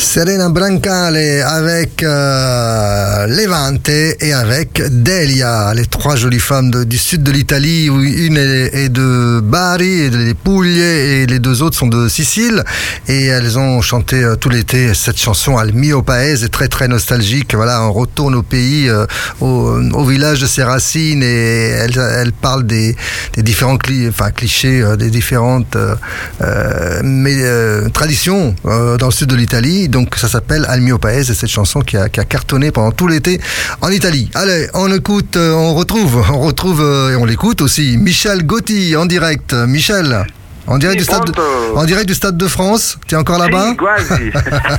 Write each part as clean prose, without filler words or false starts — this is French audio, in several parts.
Serena Brancale avec Levante et avec Delia, les trois jolies femmes du sud de l'Italie, où une est de Bari et de Puglie et les deux autres sont de Sicile, et elles ont chanté tout l'été cette chanson Al mio paese, très très nostalgique. Voilà, on retourne au pays, au village de ses racines, et elles parlent des différents clichés, des différentes traditions dans le sud de l'Italie. Donc ça s'appelle Al mio paese, cette chanson qui a cartonné pendant tout l'été en Italie. Allez, on écoute, on retrouve et on l'écoute aussi Michel Gotti en direct. Michel, en direct du Stade de France. Tu es encore là-bas? Quasi.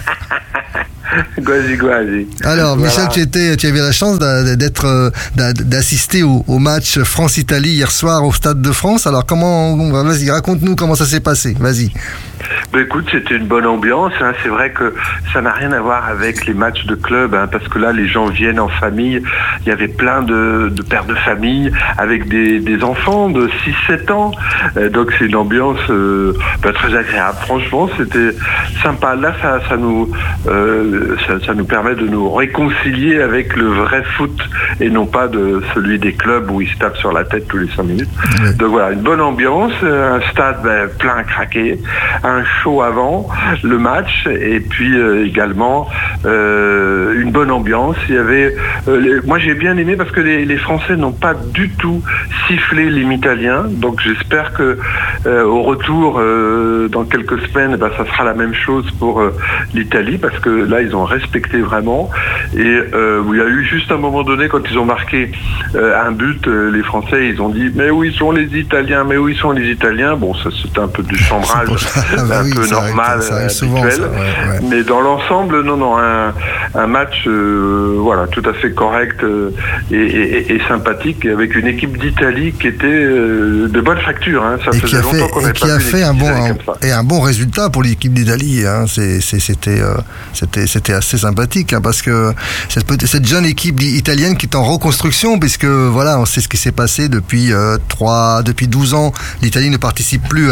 Quasi. Alors, voilà. Michel, tu avais la chance d'assister au match France-Italie hier soir au Stade de France. Alors, vas-y, raconte-nous comment ça s'est passé. Vas-y. Écoute, c'était une bonne ambiance. C'est vrai que ça n'a rien à voir avec les matchs de club, parce que là, les gens viennent en famille. Il y avait plein de pères de famille avec des enfants de 6-7 ans. Donc, c'est une ambiance très agréable. Franchement, c'était sympa. Là, ça nous permet de nous réconcilier avec le vrai foot et non pas de celui des clubs où ils se tapent sur la tête tous les 5 minutes. Oui. Donc voilà, une bonne ambiance, un stade plein à craquer, un show avant le match, et puis également une bonne ambiance. Il y avait, moi j'ai bien aimé parce que les Français n'ont pas du tout sifflé l'hymne italien, donc j'espère que au retour dans quelques semaines, ça sera la même chose pour l'Italie, parce que là ils ont respecté vraiment, et il y a eu juste un moment donné quand ils ont marqué un but, les Français ils ont dit mais où ils sont les Italiens, bon ça c'était un peu du chambrage un peu normal, habituel, souvent, mais dans l'ensemble non, un match tout à fait correct et sympathique, avec une équipe d'Italie qui était de bonne facture, ça faisait longtemps qu'on n'avait pas vu un bon résultat pour l'équipe d'Italie, c'était assez sympathique, parce que cette jeune équipe italienne qui est en reconstruction, puisque voilà, on sait ce qui s'est passé depuis 12 ans, l'Italie ne participe plus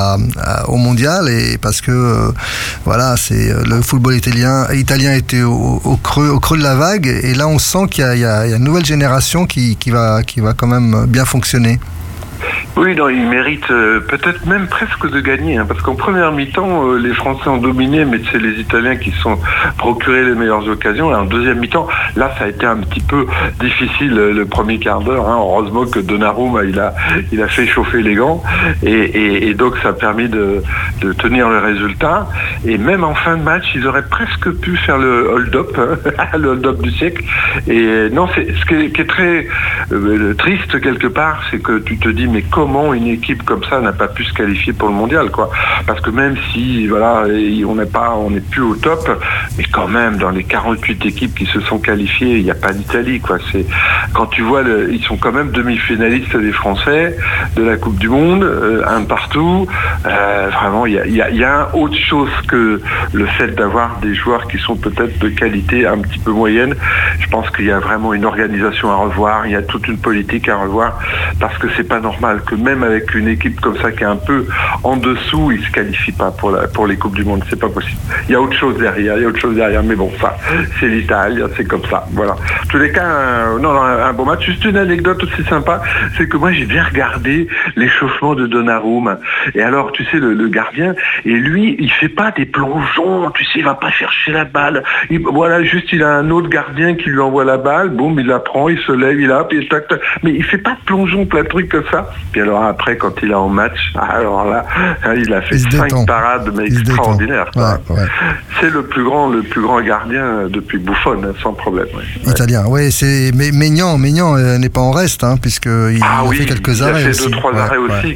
au mondial, et parce que c'est le football italien était au creux de la vague, et là on sent qu'il y a une nouvelle génération qui va quand même bien fonctionner. Oui, non, ils méritent peut-être même presque de gagner, parce qu'en première mi-temps, les Français ont dominé, mais c'est les Italiens qui se sont procurés les meilleures occasions. Et en deuxième mi-temps, là, ça a été un petit peu difficile le premier quart d'heure. Heureusement que Donnarumma, il a fait chauffer les gants, et donc ça a permis de tenir le résultat. Et même en fin de match, ils auraient presque pu faire le hold-up, le hold-up du siècle. Et non, ce qui est très triste quelque part, c'est que tu te dis mais comment une équipe comme ça n'a pas pu se qualifier pour le mondial, quoi. Parce que même si on n'est plus au top, mais quand même dans les 48 équipes qui se sont qualifiées, il n'y a pas d'Italie, quoi. C'est quand tu vois ils sont quand même demi-finalistes des Français de la Coupe du Monde, un partout. Vraiment, il y a autre chose que le fait d'avoir des joueurs qui sont peut-être de qualité un petit peu moyenne. Je pense qu'il y a vraiment une organisation à revoir, il y a toute une politique à revoir, parce que c'est pas normal que même avec une équipe comme ça qui est un peu en dessous, ils se qualifient pas pour les Coupes du Monde. C'est pas possible. Il y a autre chose derrière. Mais bon, ça, c'est l'Italie, c'est comme ça. Voilà. En tous les cas, un bon match. Juste une anecdote aussi sympa, c'est que moi j'ai bien regardé l'échauffement de Donnarumma. Et alors, tu sais, le gardien, et lui, il fait pas des plongeons. Tu sais, il va pas chercher la balle. Il a un autre gardien qui lui envoie la balle. Boum, il la prend, il se lève, il a, puis tac. Mais il fait pas de plongeon, plein de trucs comme ça. Puis alors après, quand il est en match, alors là, il a fait 5 parades, mais extraordinaires. Ouais. C'est le plus grand gardien depuis Buffon, sans problème. Ouais. Italien, oui. Mais Maignan n'est pas en reste, puisqu'il a fait quelques arrêts. Il a fait 2-3 arrêts aussi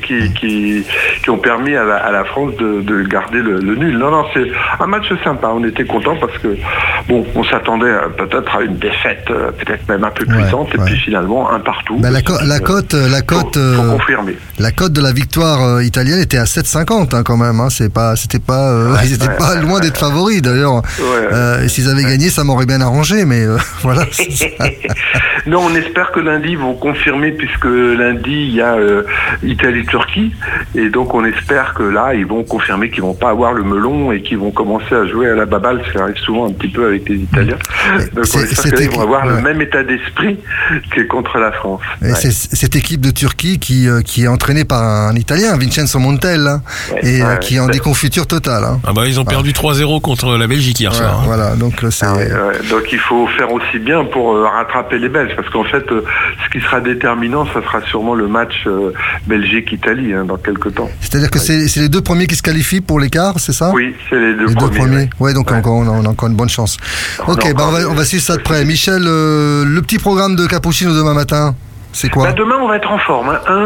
qui ont permis à la France de garder le nul. Non, c'est un match sympa. On était contents parce que on s'attendait peut-être à une défaite, peut-être même un peu puissante, et puis finalement un partout. La cote confirmé. La cote de la victoire italienne était à 7,50 hein, quand même. Hein. C'était pas loin d'être favoris d'ailleurs. S'ils avaient gagné, ça m'aurait bien arrangé, mais voilà. Non, on espère que lundi ils vont confirmer, puisque lundi il y a Italie-Turquie, et donc on espère que là ils vont confirmer qu'ils vont pas avoir le melon et qu'ils vont commencer à jouer à la baballe, ça arrive souvent un petit peu avec les Italiens. Donc on espère qu'ils vont avoir le même état d'esprit que contre la France. Et c'est cette équipe de Turquie qui est entraînée par un Italien, Vincenzo Montella, qui est en déconfiture totale. Hein. Ah bah ils ont perdu 3-0 contre la Belgique hier soir. Hein. Voilà, donc c'est... donc il faut faire aussi bien pour rattraper les Belges, parce qu'en fait ce qui sera déterminant, ça sera sûrement le match Belgique-Italie dans quelques temps. C'est-à-dire que c'est les deux premiers qui se qualifient pour l'écart, c'est ça? Oui, c'est les deux premiers. Ouais, donc on a encore une bonne chance. Ok, on va suivre ça de près. Michel, le petit programme de Cappuccino demain matin, c'est quoi? Demain on va être en forme,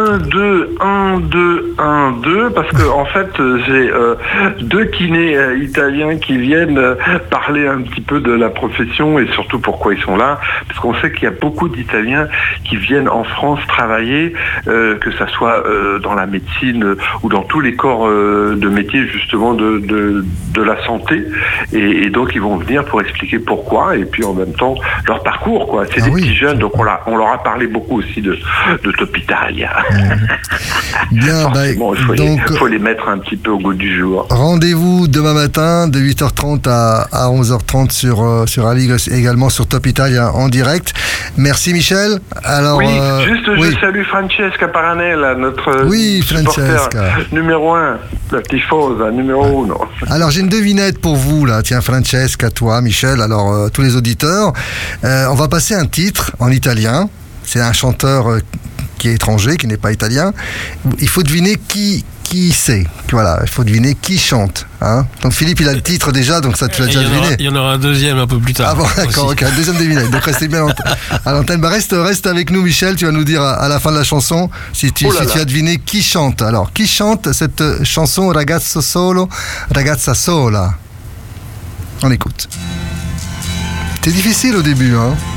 1-2, parce que en fait j'ai deux kinés italiens qui viennent parler un petit peu de la profession et surtout pourquoi ils sont là, parce qu'on sait qu'il y a beaucoup d'Italiens qui viennent en France travailler, que ça soit dans la médecine ou dans tous les corps de métier justement de la santé, et donc ils vont venir pour expliquer pourquoi et puis en même temps leur parcours, quoi. C'est des petits jeunes, donc on leur a parlé beaucoup aussi de Top Italia. Bien, il faut les mettre un petit peu au goût du jour. Rendez-vous demain matin de 8h30 à 11h30 sur Alig, également sur Top Italia en direct. Merci Michel. Alors, je salue Francesca Paranella, notre supporter numéro 1, la tifosa numéro 1. Alors j'ai une devinette pour vous là, tiens Francesca, toi Michel, alors tous les auditeurs, on va passer un titre en italien. C'est un chanteur qui est étranger, qui n'est pas italien. Il faut deviner qui c'est. Voilà, il faut deviner qui chante. Hein. Donc Philippe, il a le titre déjà, donc ça tu l'as déjà deviné. Il y en aura un deuxième un peu plus tard. Ah bon, d'accord, ok, un deuxième devinette. Donc restez bien à l'antenne. Reste avec nous, Michel. Tu vas nous dire à la fin de la chanson si tu as deviné qui chante. Alors, qui chante cette chanson Ragazzo solo, ragazza sola? On écoute. C'est difficile au début, hein.